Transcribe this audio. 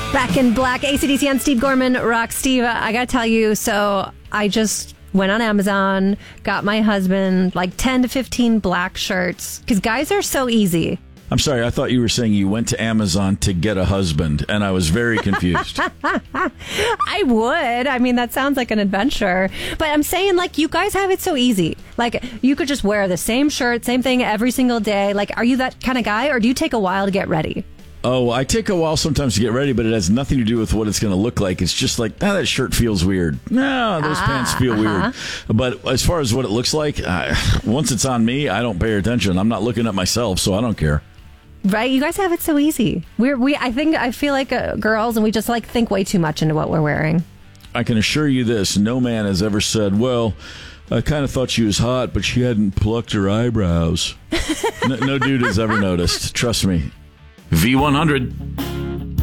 Back in Black, AC/DC and Steve Gorman, Rock Steve. I gotta tell you, so I just went on Amazon, got my husband like 10 to 15 black shirts, because guys are so easy. I'm sorry, I thought you were saying you went to Amazon to get a husband, and I was very confused. I would. I mean, that sounds like an adventure. But I'm saying, like, you guys have it so easy. Like, you could just wear the same shirt, same thing every single day. Like, are you that kind of guy, or do you take a while to get ready? Oh, I take a while sometimes to get ready, but it has nothing to do with what it's going to look like. It's just like, that shirt feels weird. No, those pants feel weird. But as far as what it looks like, once it's on me, I don't pay attention. I'm not looking at myself, so I don't care. Right? You guys have it so easy. I feel like girls, and we just like think way too much into what we're wearing. I can assure you this, no man has ever said, well, I kind of thought she was hot, but she hadn't plucked her eyebrows. No dude has ever noticed. Trust me. V100.